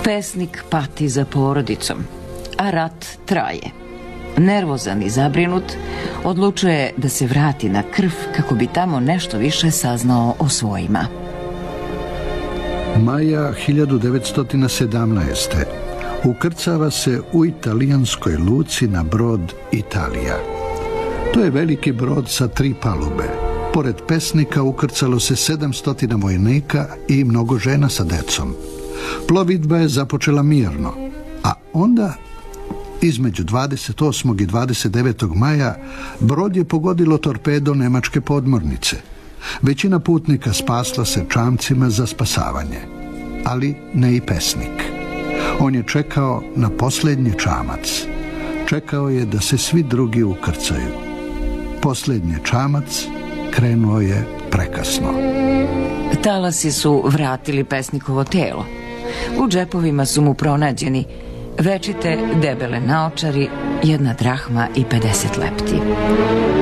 Pesnik pati za porodicom, a rat traje. Nervozan i zabrinut, odlučuje da se vrati na Krf kako bi tamo nešto više saznao o svojima. Maja 1917. ukrcava se u italijanskoj luci na brod Italija. To je veliki brod sa 3 palube. Pored pesnika ukrcalo se 700 vojnika i mnogo žena sa decom. Plovidba je započela mirno, a onda između 28. i 29. maja brod je pogodilo torpedo nemačke podmornice. Većina putnika spasla se čamcima za spasavanje, ali ne i pesnik. On je čekao na posljednji čamac. Čekao je da se svi drugi ukrcaju. Posljednji čamac krenuo je prekasno. Talasi su vratili pesnikovo telo. U džepovima su mu pronađeni večite debele naočari, 1 drahma i 50 lepti.